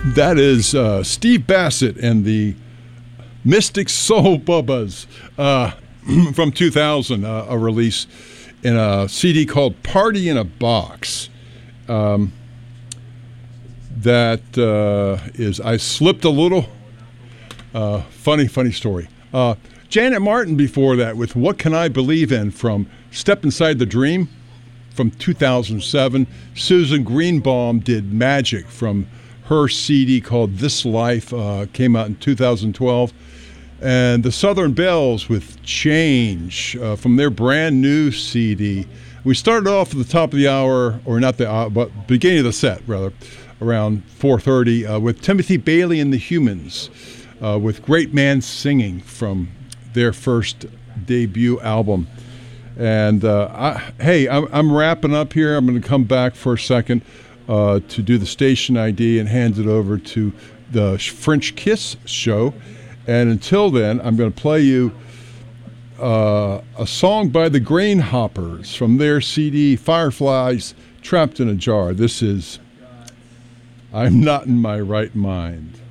That is Steve Bassett and the Mystic Soul Bubbas from 2000, a release in a CD called Party in a Box. That is, I slipped a little. Funny story. Janet Martin before that with What Can I Believe In from Step Inside the Dream from 2007. Susan Greenbaum did Magic from her CD called This Life, came out in 2012. And the Southern Bells with Change from their brand new CD. We started off at the top of the hour, or not the hour, but beginning of the set, rather, around 4:30 with Timothy Bailey and the Humans with Great Man Singing from their first debut album. And I'm wrapping up here. I'm going to come back for a second to do the station ID and hand it over to the French Kiss show. And until then, I'm going to play you a song by the Grainhoppers from their CD, Fireflies Trapped in a Jar. This is I'm Not in My Right Mind.